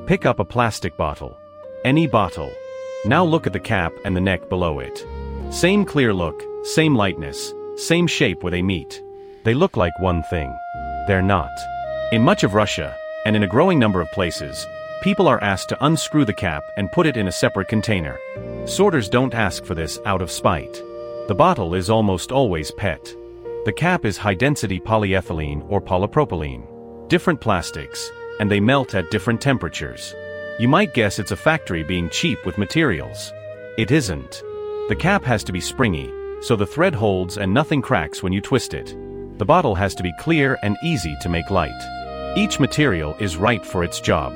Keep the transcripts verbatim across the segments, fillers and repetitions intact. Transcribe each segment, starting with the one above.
Pick up a plastic bottle. Any bottle. Now look at the cap and the neck below it. Same clear look, same lightness, same shape where they meet. They look like one thing. They're not. In much of Russia, and in a growing number of places, people are asked to unscrew the cap and put it in a separate container. Sorters don't ask for this out of spite. The bottle is almost always P E T. The cap is high-density polyethylene or polypropylene. Different plastics, and they melt at different temperatures. You might guess it's a factory being cheap with materials. It isn't. The cap has to be springy, so the thread holds and nothing cracks when you twist it. The bottle has to be clear and easy to make light. Each material is right for its job.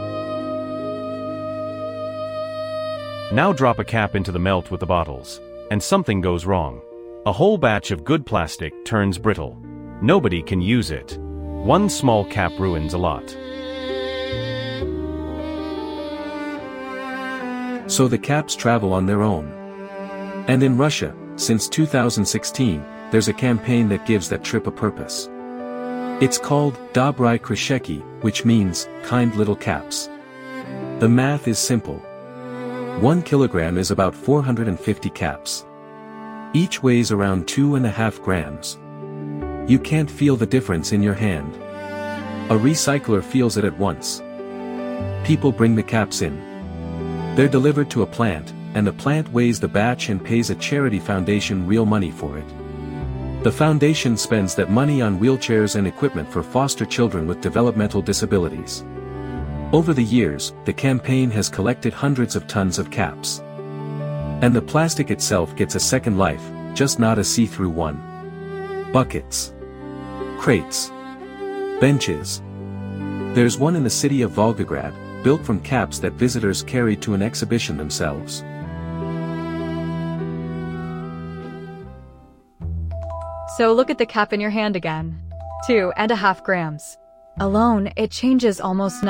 Now drop a cap into the melt with the bottles, and something goes wrong. A whole batch of good plastic turns brittle. Nobody can use it. One small cap ruins a lot. So the caps travel on their own. And in Russia, since two thousand sixteen, there's a campaign that gives that trip a purpose. It's called Dobry Krisheki, which means, kind little caps. The math is simple. One kilogram is about four hundred fifty caps. Each weighs around two and a half grams. You can't feel the difference in your hand. A recycler feels it at once. People bring the caps in. They're delivered to a plant, and the plant weighs the batch and pays a charity foundation real money for it. The foundation spends that money on wheelchairs and equipment for foster children with developmental disabilities. Over the years, the campaign has collected hundreds of tons of caps. And the plastic itself gets a second life, just not a see-through one. Buckets. Crates. Benches. There's one in the city of Volgograd, built from caps that visitors carried to an exhibition themselves. So look at the cap in your hand again. Two and a half grams. Alone, it changes almost nothing.